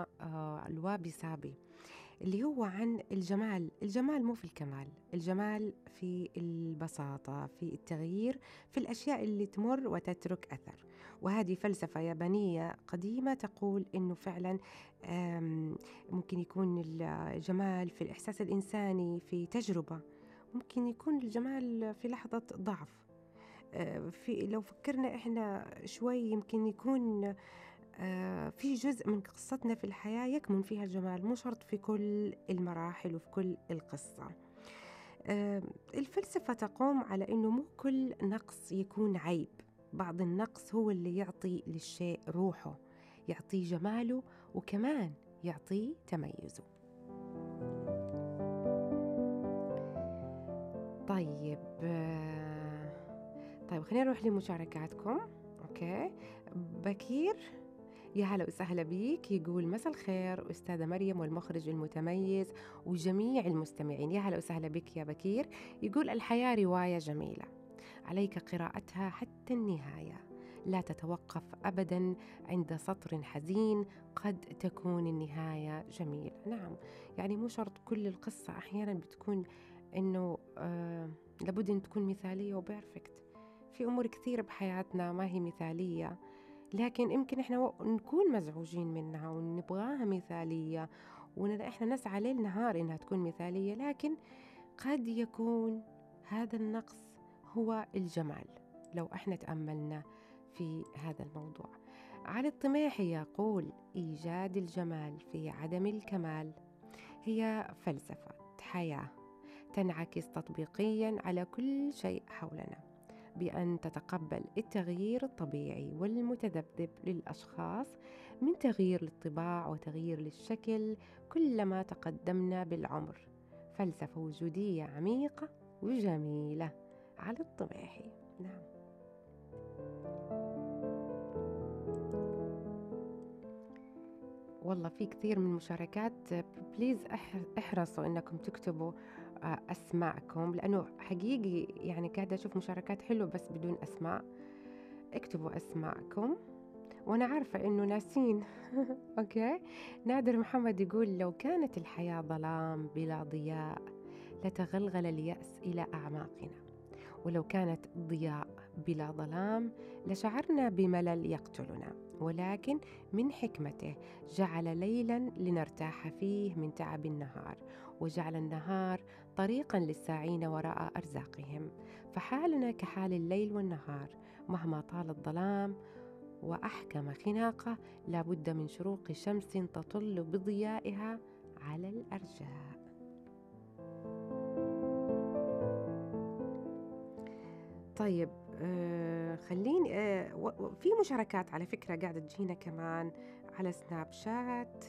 الوابي سابي، اللي هو عن الجمال. الجمال مو في الكمال، الجمال في البساطة، في التغيير، في الأشياء اللي تمر وتترك أثر. وهذه فلسفة يابانية قديمة تقول إنه فعلا ممكن يكون الجمال في الإحساس الإنساني، في تجربة. ممكن يكون الجمال في لحظة ضعف. لو فكرنا إحنا شوي يمكن يكون في جزء من قصتنا في الحياة يكمن فيها الجمال، مو شرط في كل المراحل وفي كل القصة. آه، الفلسفة تقوم على أنه مو كل نقص يكون عيب، بعض النقص هو اللي يعطي للشيء روحه، يعطيه جماله، وكمان يعطيه تميزه. طيب طيب خلينا نروح لمشاركاتكم. أوكي، بكير، يا هلا وسهلا بيك، يقول مساء الخير أستاذة مريم والمخرج المتميز وجميع المستمعين. يا هلا وسهلا بك يا بكير. يقول الحياة رواية جميلة، عليك قراءتها حتى النهاية، لا تتوقف أبدا عند سطر حزين، قد تكون النهاية جميلة. نعم، يعني مو شرط كل القصة، أحيانا بتكون إنه لابد أن تكون مثالية وبيرفكت. في أمور كثير بحياتنا ما هي مثالية، لكن يمكن إحنا نكون مزعوجين منها ونبغاها مثالية، وإحنا نسعى ليل نهار إنها تكون مثالية، لكن قد يكون هذا النقص هو الجمال لو إحنا تأملنا في هذا الموضوع. علي الطميحي يقول إيجاد الجمال في عدم الكمال هي فلسفة حياة تنعكس تطبيقيا على كل شيء حولنا، بأن تتقبل التغيير الطبيعي والمتذبذب للأشخاص، من تغيير للطباع وتغيير للشكل كلما تقدمنا بالعمر. فلسفة وجودية عميقة وجميلة. على الطميحي. نعم. والله في كثير من المشاركات، بليز احرصوا انكم تكتبوا اسماءكم، لانه حقيقي يعني قاعدة اشوف مشاركات حلوة بس بدون اسماء. اكتبوا اسماءكم، وانا عارفة انه ناسين. اوكي. نادر محمد يقول لو كانت الحياة ظلام بلا ضياء لتغلغل اليأس الى اعماقنا، ولو كانت ضياء بلا ظلام لشعرنا بملل يقتلنا، ولكن من حكمته جعل ليلا لنرتاح فيه من تعب النهار، وجعل النهار طريقا للساعين وراء أرزاقهم. فحالنا كحال الليل والنهار، مهما طال الظلام وأحكم خناقه، لابد من شروق شمس تطل بضيائها على الأرجاء. طيب خليني في مشاركات على فكرة قاعدة تجينا كمان على سناب شات.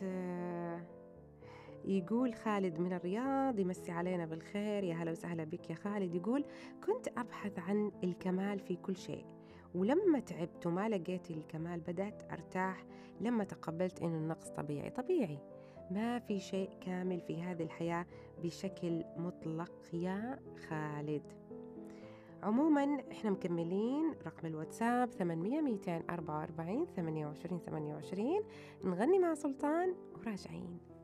يقول خالد من الرياض، يمسي علينا بالخير. يا هلا وسهلا بك يا خالد. يقول كنت أبحث عن الكمال في كل شيء، ولما تعبت وما لقيت الكمال بدأت أرتاح لما تقبلت إنه النقص طبيعي. ما في شيء كامل في هذه الحياة بشكل مطلق يا خالد. عموما احنا مكملين. رقم الواتساب 800 244 28 28. نغني مع سلطان وراجعين.